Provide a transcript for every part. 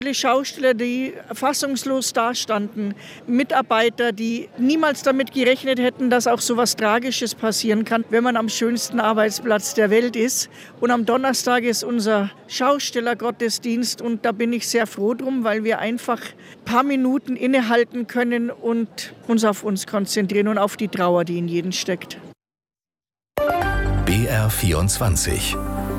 Viele Schausteller, die fassungslos dastanden, Mitarbeiter, die niemals damit gerechnet hätten, dass auch so was Tragisches passieren kann, wenn man am schönsten Arbeitsplatz der Welt ist. Und am Donnerstag ist unser Schaustellergottesdienst und da bin ich sehr froh drum, weil wir einfach ein paar Minuten innehalten können und uns auf uns konzentrieren und auf die Trauer, die in jedem steckt. BR24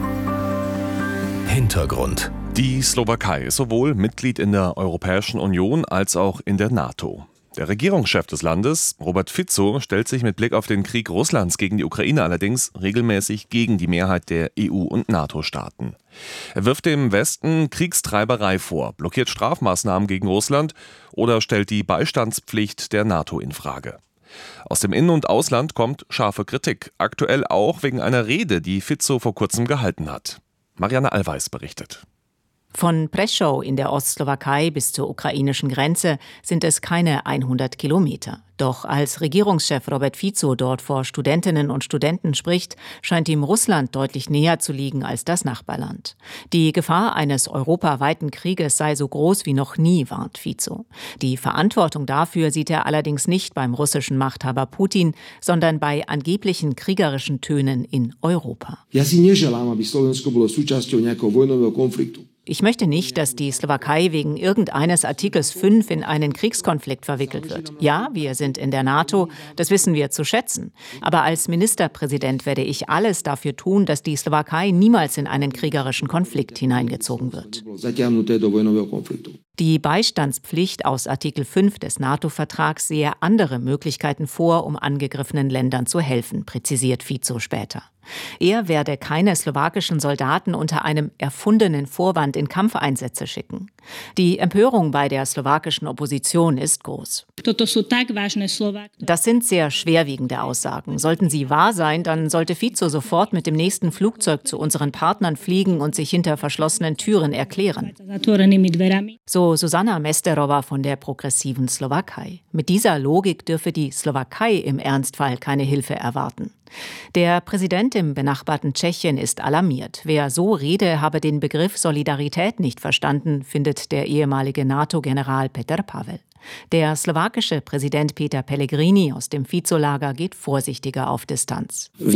Hintergrund. Die Slowakei ist sowohl Mitglied in der Europäischen Union als auch in der NATO. Der Regierungschef des Landes, Robert Fico, stellt sich mit Blick auf den Krieg Russlands gegen die Ukraine allerdings regelmäßig gegen die Mehrheit der EU- und NATO-Staaten. Er wirft dem Westen Kriegstreiberei vor, blockiert Strafmaßnahmen gegen Russland oder stellt die Beistandspflicht der NATO in Frage. Aus dem In- und Ausland kommt scharfe Kritik, aktuell auch wegen einer Rede, die Fico vor kurzem gehalten hat. Marianne Allweis berichtet. Von Prešov in der Ostslowakei bis zur ukrainischen Grenze sind es keine 100 Kilometer. Doch als Regierungschef Robert Fico dort vor Studentinnen und Studenten spricht, scheint ihm Russland deutlich näher zu liegen als das Nachbarland. Die Gefahr eines europaweiten Krieges sei so groß wie noch nie, warnt Fico. Die Verantwortung dafür sieht er allerdings nicht beim russischen Machthaber Putin, sondern bei angeblichen kriegerischen Tönen in Europa. Ich möchte nicht, dass die Slowakei wegen irgendeines Artikels 5 in einen Kriegskonflikt verwickelt wird. Ja, wir sind in der NATO, das wissen wir zu schätzen. Aber als Ministerpräsident werde ich alles dafür tun, dass die Slowakei niemals in einen kriegerischen Konflikt hineingezogen wird. Die Beistandspflicht aus Artikel 5 des NATO-Vertrags sehe andere Möglichkeiten vor, um angegriffenen Ländern zu helfen, präzisiert Fico später. Er werde keine slowakischen Soldaten unter einem erfundenen Vorwand in Kampfeinsätze schicken. Die Empörung bei der slowakischen Opposition ist groß. Das sind sehr schwerwiegende Aussagen. Sollten sie wahr sein, dann sollte Fico sofort mit dem nächsten Flugzeug zu unseren Partnern fliegen und sich hinter verschlossenen Türen erklären. So Zuzana Mesterova von der progressiven Slowakei. Mit dieser Logik dürfe die Slowakei im Ernstfall keine Hilfe erwarten. Der Präsident im benachbarten Tschechien ist alarmiert. Wer so rede, habe den Begriff Solidarität nicht verstanden, findet der ehemalige NATO-General Petr Pavel. Der slowakische Präsident Peter Pellegrini aus dem Fico-Lager geht vorsichtiger auf Distanz. Ich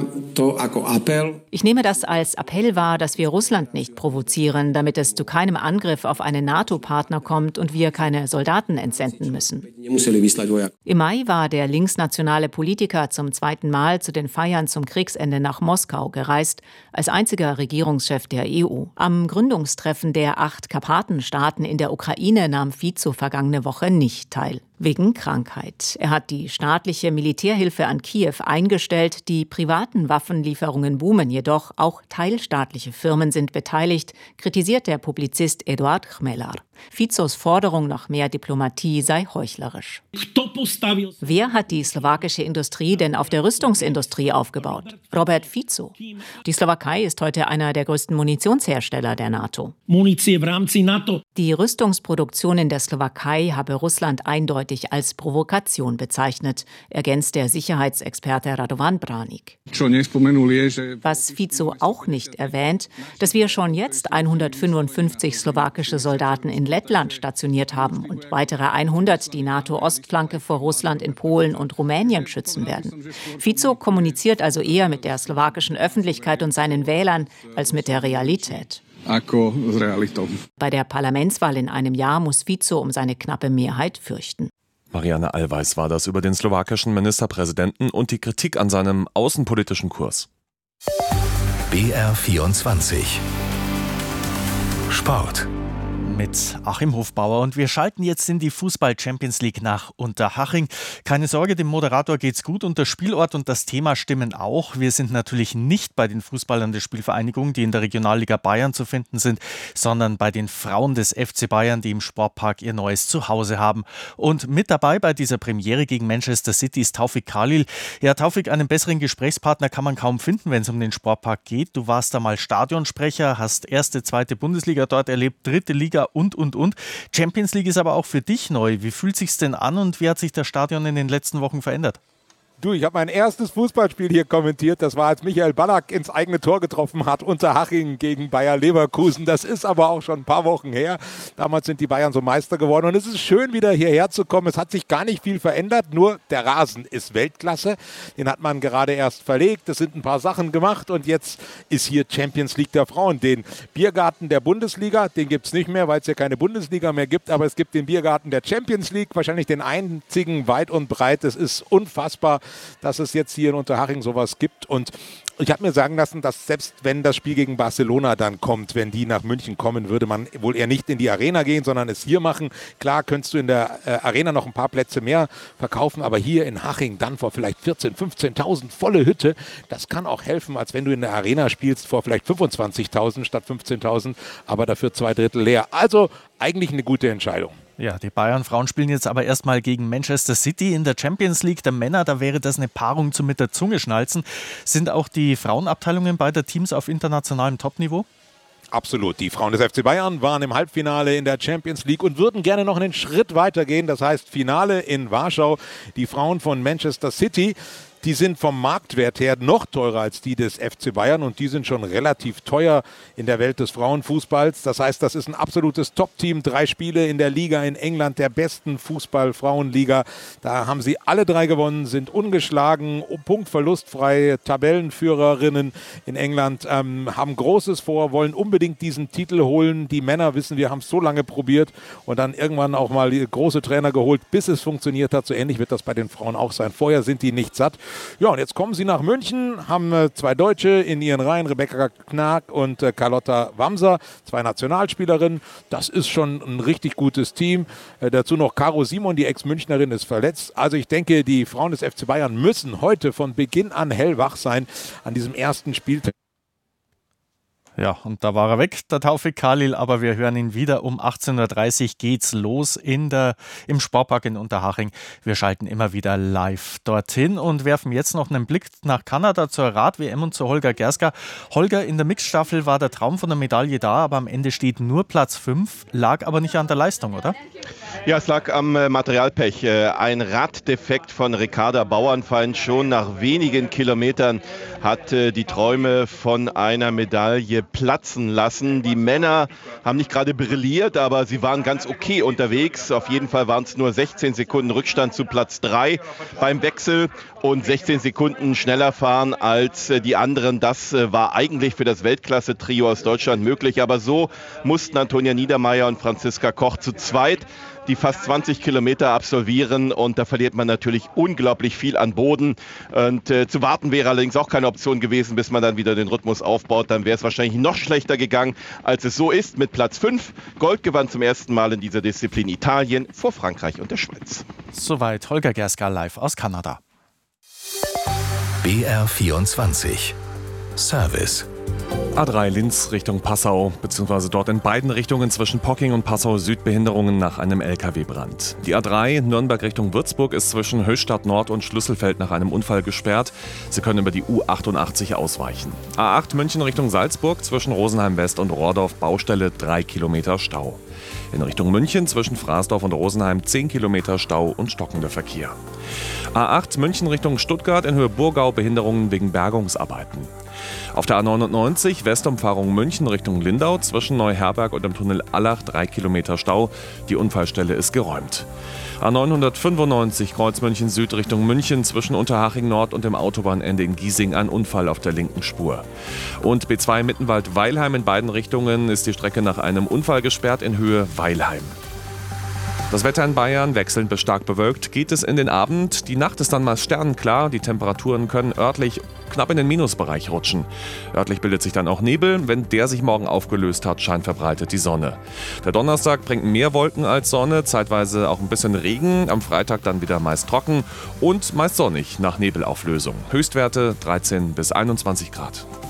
nehme das als Appell wahr, dass wir Russland nicht provozieren, damit es zu keinem Angriff auf einen NATO-Partner kommt und wir keine Soldaten entsenden müssen. Im Mai war der linksnationale Politiker zum zweiten Mal zu den Feiern zum Kriegsende nach Moskau gereist, als einziger Regierungschef der EU. Am Gründungstreffen der 8 Karpatenstaaten in der Ukraine nahm Fico vergangene Woche nicht teil. Wegen Krankheit. Er hat die staatliche Militärhilfe an Kiew eingestellt. Die privaten Waffenlieferungen boomen jedoch. Auch teilstaatliche Firmen sind beteiligt, kritisiert der Publizist Eduard Chmelar. Ficos Forderung nach mehr Diplomatie sei heuchlerisch. Wer hat die slowakische Industrie denn auf der Rüstungsindustrie aufgebaut? Robert Fico. Die Slowakei ist heute einer der größten Munitionshersteller der NATO. Die Rüstungsproduktion in der Slowakei habe Russland eindeutig als Provokation bezeichnet, ergänzt der Sicherheitsexperte Radovan Branik. Was Fico auch nicht erwähnt, dass wir schon jetzt 155 slowakische Soldaten in Lettland stationiert haben und weitere 100 die NATO-Ostflanke vor Russland in Polen und Rumänien schützen werden. Fico kommuniziert also eher mit der slowakischen Öffentlichkeit und seinen Wählern als mit der Realität. Bei der Parlamentswahl in einem Jahr muss Fico um seine knappe Mehrheit fürchten. Marianne Allweis war das über den slowakischen Ministerpräsidenten und die Kritik an seinem außenpolitischen Kurs. BR24 Sport. Mit Achim Hofbauer und wir schalten jetzt in die Fußball-Champions League nach Unterhaching. Keine Sorge, dem Moderator geht's gut und der Spielort und das Thema stimmen auch. Wir sind natürlich nicht bei den Fußballern der Spielvereinigung, die in der Regionalliga Bayern zu finden sind, sondern bei den Frauen des FC Bayern, die im Sportpark ihr neues Zuhause haben. Und mit dabei bei dieser Premiere gegen Manchester City ist Taufik Khalil. Ja, Taufik, einen besseren Gesprächspartner kann man kaum finden, wenn es um den Sportpark geht. Du warst da mal Stadionsprecher, hast erste, zweite Bundesliga dort erlebt, dritte Liga und. Champions League ist aber auch für dich neu. Wie fühlt sich's denn an und wie hat sich das Stadion in den letzten Wochen verändert? Du, ich habe mein erstes Fußballspiel hier kommentiert. Das war, als Michael Ballack ins eigene Tor getroffen hat, Unterhaching gegen Bayer Leverkusen. Das ist aber auch schon ein paar Wochen her. Damals sind die Bayern so Meister geworden. Und es ist schön, wieder hierher zu kommen. Es hat sich gar nicht viel verändert. Nur der Rasen ist Weltklasse. Den hat man gerade erst verlegt. Es sind ein paar Sachen gemacht. Und jetzt ist hier Champions League der Frauen. Den Biergarten der Bundesliga, den gibt es nicht mehr, weil es ja keine Bundesliga mehr gibt. Aber es gibt den Biergarten der Champions League. Wahrscheinlich den einzigen weit und breit. Es ist unfassbar, dass es jetzt hier in Unterhaching sowas gibt. Und ich habe mir sagen lassen, dass selbst wenn das Spiel gegen Barcelona dann kommt, wenn die nach München kommen, würde man wohl eher nicht in die Arena gehen, sondern es hier machen. Klar könntest du in der Arena noch ein paar Plätze mehr verkaufen, aber hier in Haching dann vor vielleicht 14.000, 15.000 volle Hütte, das kann auch helfen, als wenn du in der Arena spielst vor vielleicht 25.000 statt 15.000, aber dafür 2/3 leer. Also eigentlich eine gute Entscheidung. Ja, die Bayern-Frauen spielen jetzt aber erstmal gegen Manchester City in der Champions League der Männer. Da wäre das eine Paarung zum mit der Zunge schnalzen. Sind auch die Frauenabteilungen beider Teams auf internationalem Topniveau? Absolut. Die Frauen des FC Bayern waren im Halbfinale in der Champions League und würden gerne noch einen Schritt weiter gehen. Das heißt Finale in Warschau. Die Frauen von Manchester City, die sind vom Marktwert her noch teurer als die des FC Bayern und die sind schon relativ teuer in der Welt des Frauenfußballs. Das heißt, das ist ein absolutes Top-Team. 3 Spiele in der Liga in England, der besten Fußball-Frauenliga. Da haben sie alle 3 gewonnen, sind ungeschlagen, punktverlustfrei, Tabellenführerinnen in England, haben Großes vor, wollen unbedingt diesen Titel holen. Die Männer wissen, wir haben es so lange probiert und dann irgendwann auch mal große Trainer geholt, bis es funktioniert hat. So ähnlich wird das bei den Frauen auch sein. Vorher sind die nicht satt. Ja, und jetzt kommen sie nach München, haben 2 Deutsche in ihren Reihen, Rebecca Knag und Carlotta Wamser, 2 Nationalspielerinnen. Das ist schon ein richtig gutes Team. Dazu noch Caro Simon, die Ex-Münchnerin, ist verletzt. Also ich denke, die Frauen des FC Bayern müssen heute von Beginn an hellwach sein an diesem ersten Spieltag. Ja, und da war er weg, der Taufik Khalil, aber wir hören ihn wieder. Um 18.30 Uhr geht's los im Sportpark in Unterhaching. Wir schalten immer wieder live dorthin und werfen jetzt noch einen Blick nach Kanada zur Rad-WM und zu Holger Gerska. Holger, in der Mixstaffel war der Traum von der Medaille da, aber am Ende steht nur Platz 5, lag aber nicht an der Leistung, oder? Ja, es lag am Materialpech. Ein Raddefekt von Ricarda Bauernfeind. Schon nach wenigen Kilometern hat die Träume von einer Medaille platzen lassen. Die Männer haben nicht gerade brilliert, aber sie waren ganz okay unterwegs. Auf jeden Fall waren es nur 16 Sekunden Rückstand zu Platz 3 beim Wechsel und 16 Sekunden schneller fahren als die anderen. Das war eigentlich für das Weltklasse-Trio aus Deutschland möglich, aber so mussten Antonia Niedermeier und Franziska Koch zu zweit die fast 20 Kilometer absolvieren und da verliert man natürlich unglaublich viel an Boden und zu warten wäre allerdings auch keine Option gewesen, bis man dann wieder den Rhythmus aufbaut, dann wäre es wahrscheinlich noch schlechter gegangen, als es so ist mit Platz 5. Gold gewann zum ersten Mal in dieser Disziplin Italien vor Frankreich und der Schweiz. Soweit Holger Gerska live aus Kanada. BR24 Service. A3 Linz Richtung Passau, beziehungsweise dort in beiden Richtungen zwischen Pocking und Passau Südbehinderungen nach einem LKW-Brand. Die A3 Nürnberg Richtung Würzburg ist zwischen Höchstadt Nord und Schlüsselfeld nach einem Unfall gesperrt. Sie können über die U88 ausweichen. A8 München Richtung Salzburg zwischen Rosenheim West und Rohrdorf Baustelle 3 Kilometer Stau. In Richtung München zwischen Fraßdorf und Rosenheim 10 Kilometer Stau und stockender Verkehr. A8 München Richtung Stuttgart in Höhe Burgau Behinderungen wegen Bergungsarbeiten. Auf der A99 Westumfahrung München Richtung Lindau zwischen Neuherberg und dem Tunnel Allach 3 Kilometer Stau. Die Unfallstelle ist geräumt. A995 Kreuz München Süd Richtung München zwischen Unterhaching Nord und dem Autobahnende in Giesing ein Unfall auf der linken Spur. Und B2 Mittenwald-Weilheim in beiden Richtungen ist die Strecke nach einem Unfall gesperrt in Höhe Weilheim. Das Wetter in Bayern wechselnd bis stark bewölkt geht es in den Abend. Die Nacht ist dann mal sternenklar. Die Temperaturen können örtlich knapp in den Minusbereich rutschen. Örtlich bildet sich dann auch Nebel. Wenn der sich morgen aufgelöst hat, scheint verbreitet die Sonne. Der Donnerstag bringt mehr Wolken als Sonne, zeitweise auch ein bisschen Regen. Am Freitag dann wieder meist trocken und meist sonnig nach Nebelauflösung. Höchstwerte 13 bis 21 Grad.